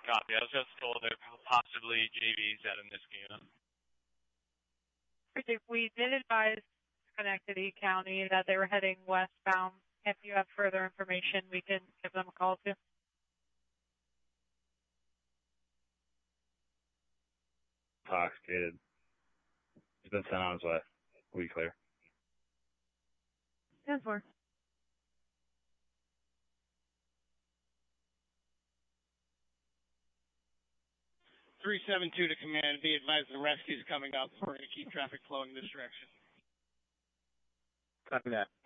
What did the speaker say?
Copy. I was just told there possibly JVs out in Niskayuna. We did advise Schenectady County that they were heading westbound. If you have further information, we can give them a call too. Intoxicated. He's been sent on his way. We clear. 10-4. 372 to command. Be advised the rescue's coming up. We're going to keep traffic flowing this direction. Copy that.